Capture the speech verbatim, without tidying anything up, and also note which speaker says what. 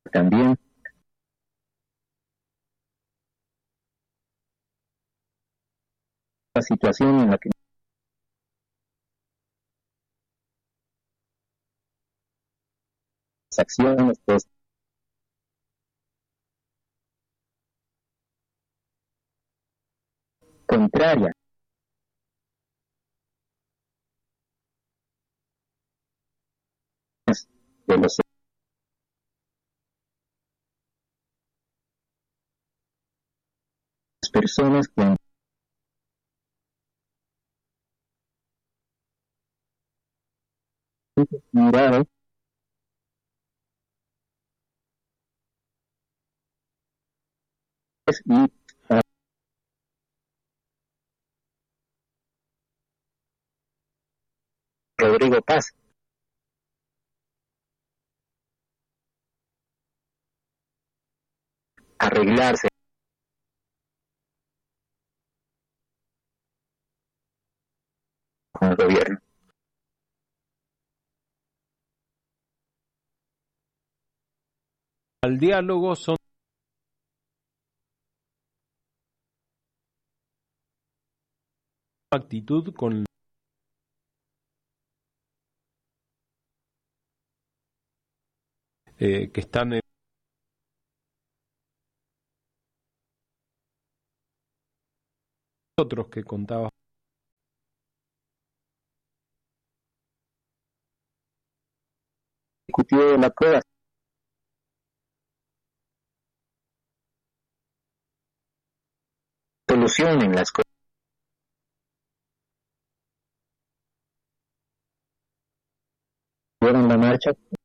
Speaker 1: también la situación en la que las acciones pues contraria de las personas con mirado y uh, Rodrigo Paz arreglarse con el gobierno.
Speaker 2: Al diálogo son actitud con eh, que están en otros que contaba
Speaker 1: Ejecutivo de la prueba solucionen las cosas. Fueron la marcha